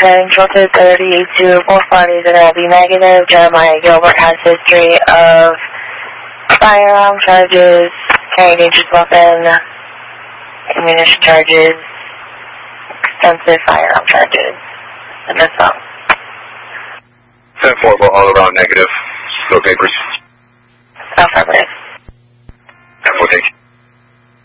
Control to 32 parties are going to be negative. Jeremiah Gilbert has history of firearm charges, carrying dangerous weapon, ammunition charges, extensive firearm charges, and that's all. 10-4, all around negative.